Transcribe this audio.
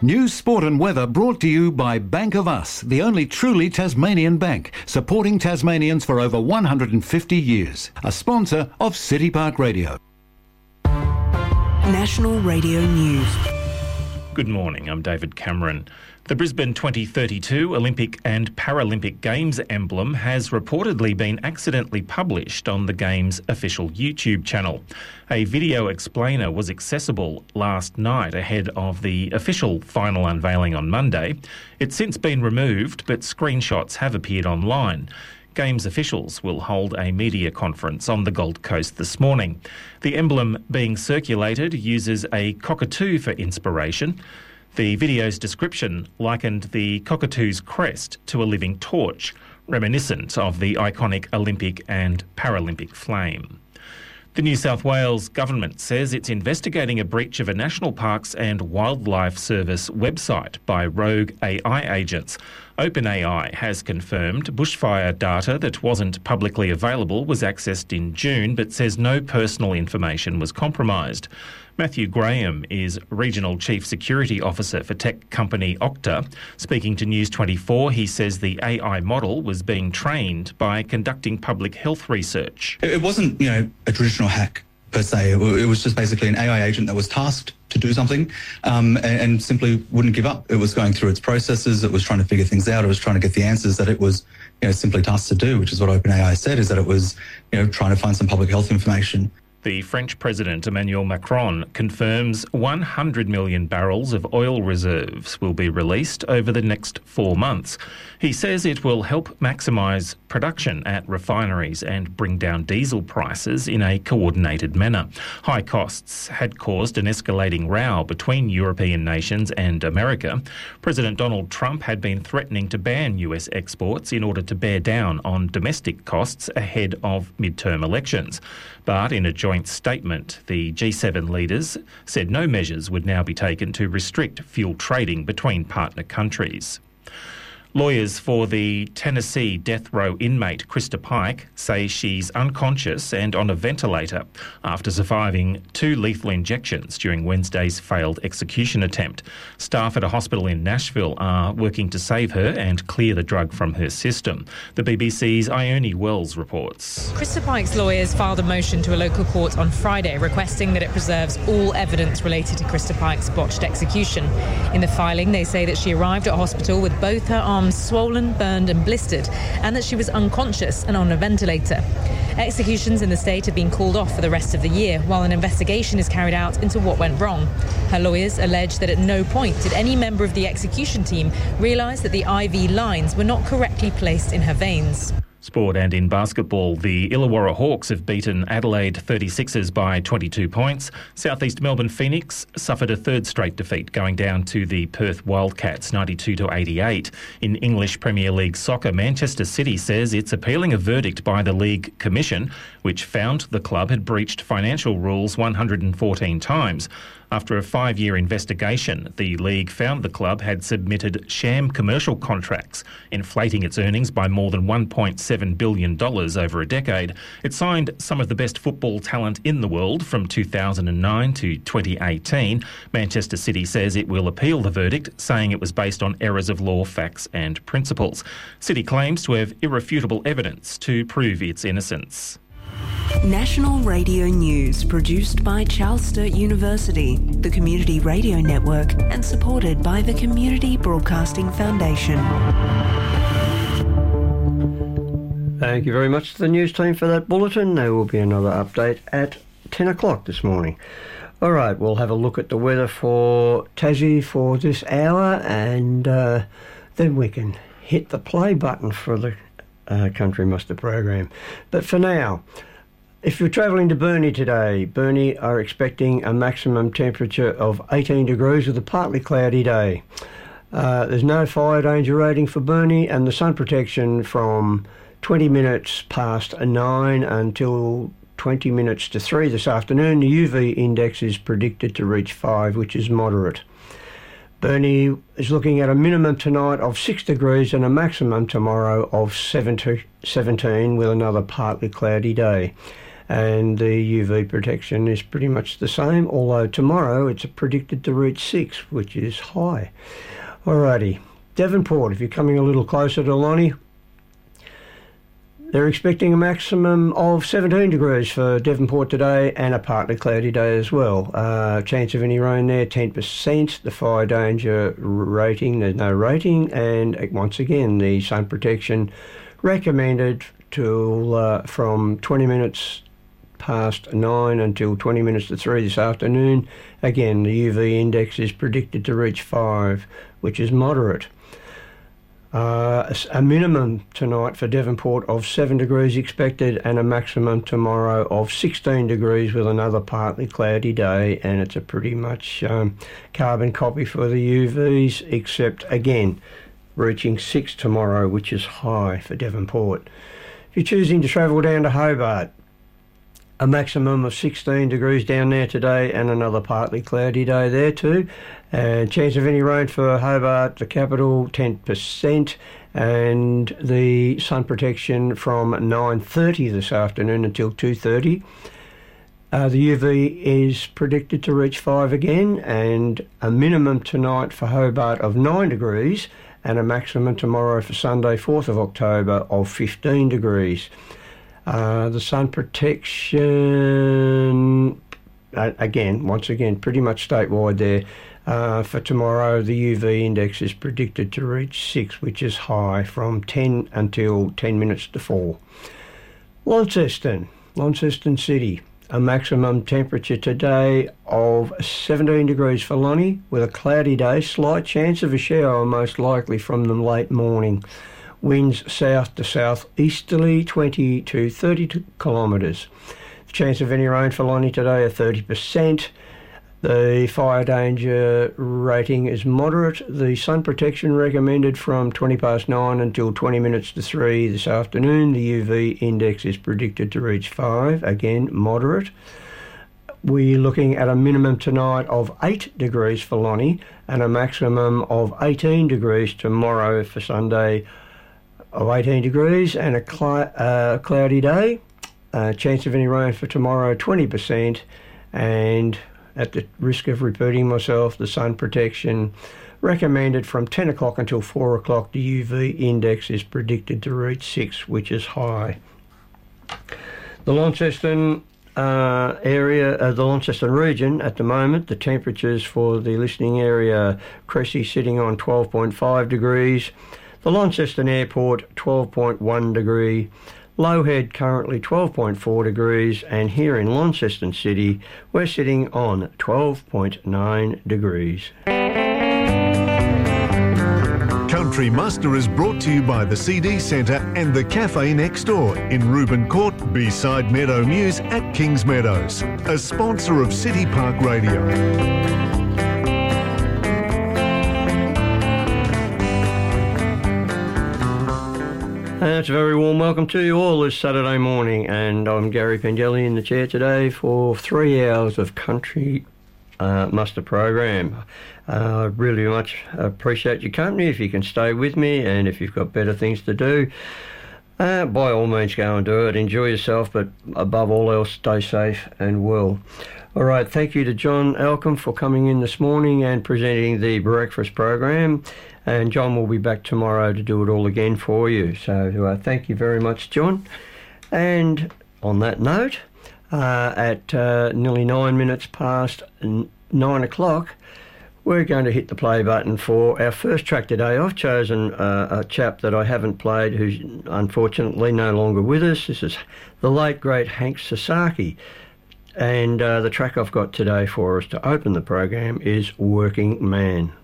News, sport and weather brought to you by Bank of Us, the only truly Tasmanian bank, supporting Tasmanians for over 150 years. A sponsor of City Park Radio. National Radio News. Good morning, I'm David Cameron. The Brisbane 2032 Olympic and Paralympic Games emblem has reportedly been accidentally published on the Games' official YouTube channel. A video explainer was accessible last night ahead of the official final unveiling on Monday. It's since been removed, but screenshots have appeared online. Games officials will hold a media conference on the Gold Coast this morning. The emblem being circulated uses a cockatoo for inspiration. The video's description likened the cockatoo's crest to a living torch, reminiscent of the iconic Olympic and Paralympic flame. The New South Wales government says it's investigating a breach of a National Parks and Wildlife Service website by rogue AI agents. OpenAI has confirmed bushfire data that wasn't publicly available was accessed in June, but says no personal information was compromised. Matthew Graham is Regional Chief Security Officer for tech company Okta. Speaking to News 24, he says the AI model was being trained by conducting public health research. It wasn't, a traditional hack per se. It was just basically an AI agent that was tasked to do something and simply wouldn't give up. It was going through its processes. It was trying to figure things out. It was trying to get the answers that it was simply tasked to do, which is what OpenAI said, is that it was trying to find some public health information. The French President Emmanuel Macron confirms 100 million barrels of oil reserves will be released over the next 4 months. He says it will help maximise production at refineries and bring down diesel prices in a coordinated manner. High costs had caused an escalating row between European nations and America. President Donald Trump had been threatening to ban US exports in order to bear down on domestic costs ahead of midterm elections. But in a joint statement, the G7 leaders said no measures would now be taken to restrict fuel trading between partner countries. Lawyers for the Tennessee death row inmate Krista Pike say she's unconscious and on a ventilator after surviving 2 lethal injections during Wednesday's failed execution attempt. Staff at a hospital in Nashville are working to save her and clear the drug from her system. The BBC's Ione Wells reports. Krista Pike's lawyers filed a motion to a local court on Friday requesting that it preserves all evidence related to Krista Pike's botched execution. In the filing, they say that she arrived at hospital with both her arms swollen, burned and blistered, and that she was unconscious and on a ventilator. Executions in the state have been called off for the rest of the year, while an investigation is carried out into what went wrong. Her lawyers allege that at no point did any member of the execution team realise that the IV lines were not correctly placed in her veins. Sport and in basketball, the Illawarra Hawks have beaten Adelaide 36ers by 22 points. South East Melbourne Phoenix suffered a third straight defeat, going down to the Perth Wildcats 92-88. In English Premier League soccer, Manchester City says it's appealing a verdict by the League Commission, which found the club had breached financial rules 114 times. After a 5-year investigation, the league found the club had submitted sham commercial contracts, inflating its earnings by more than $1.7 billion over a decade. It signed some of the best football talent in the world from 2009 to 2018. Manchester City says it will appeal the verdict, saying it was based on errors of law, facts and principles. City claims to have irrefutable evidence to prove its innocence. National Radio News, produced by Charles Sturt University, the Community Radio Network, and supported by the Community Broadcasting Foundation. Thank you very much to the news team for that bulletin. There will be another update at 10 o'clock this morning. All right, we'll have a look at the weather for Tassie for this hour, and then we can hit the play button for the Country Muster program. But for now, if you're travelling to Burnie today, Burnie are expecting a maximum temperature of 18 degrees with a partly cloudy day. There's no fire danger rating for Burnie, and the sun protection from 20 minutes past 9 until 20 minutes to 3 this afternoon. The UV index is predicted to reach 5, which is moderate. Burnie is looking at a minimum tonight of 6 degrees and a maximum tomorrow of 17 with another partly cloudy day. and the UV protection is pretty much the same, although tomorrow it's predicted to reach 6, which is high. Alrighty, Devonport, if you're coming a little closer to Lonnie, they're expecting a maximum of 17 degrees for Devonport today and a partly cloudy day as well. Chance of any rain there, 10%. The fire danger rating, there's no rating. And once again, the sun protection recommended till from 20 minutes past 9 until 20 minutes to 3 this afternoon. Again, the UV index is predicted to reach 5, which is moderate. A minimum tonight for Devonport of 7 degrees expected and a maximum tomorrow of 16 degrees with another partly cloudy day, and it's a pretty much carbon copy for the UVs, except again reaching 6 tomorrow, which is high for Devonport. If you're choosing to travel down to Hobart, a maximum of 16 degrees down there today and another partly cloudy day there too. And chance of any rain for Hobart, the capital, 10%. And the sun protection from 9:30 this afternoon until 2:30. The UV is predicted to reach 5 again, and a minimum tonight for Hobart of 9 degrees and a maximum tomorrow for Sunday, 4th of October, of 15 degrees. The sun protection, once again, pretty much statewide there. For tomorrow, the UV index is predicted to reach 6, which is high, from 10 until 10 minutes to 4. Launceston City, a maximum temperature today of 17 degrees for Lonnie, with a cloudy day, slight chance of a shower, most likely from the late morning. Winds south to southeasterly, 20 to 30 kilometres. The chance of any rain for Lonnie today are 30%. The fire danger rating is moderate. The sun protection recommended from 20 past 9 until 20 minutes to 3 this afternoon. The UV index is predicted to reach 5, again moderate. We're looking at a minimum tonight of 8 degrees for Lonnie and a maximum of 18 degrees tomorrow for Sunday, of 18 degrees and a cloudy day. Chance of any rain for tomorrow, 20%. And at the risk of repeating myself, the sun protection recommended from 10 o'clock until 4 o'clock. The UV index is predicted to reach 6, which is high. The Launceston area, the Launceston region at the moment, the temperatures for the listening area, Cressy sitting on 12.5 degrees. The Launceston Airport, 12.1 degree. Lowhead currently 12.4 degrees, and here in Launceston City, we're sitting on 12.9 degrees. Country Muster is brought to you by the CD Centre and the Cafe Next Door in Reuben Court, beside Meadow Mews at Kings Meadows, a sponsor of City Park Radio. It's a very warm welcome to you all this Saturday morning, and I'm Gary Pengelly in the chair today for 3 hours of Country Muster program. I really much appreciate your company. If you can stay with me, and if you've got better things to do, by all means go and do it. Enjoy yourself, but above all else, stay safe and well. All right, thank you to John Elcombe for coming in this morning and presenting the breakfast program. And John will be back tomorrow to do it all again for you. So thank you very much, John. And on that note, at nearly 9 minutes past 9 o'clock, we're going to hit the play button for our first track today. I've chosen a chap that I haven't played, who's unfortunately no longer with us. This is the late, great Hank Sasaki. And the track I've got today for us to open the program is Working Man.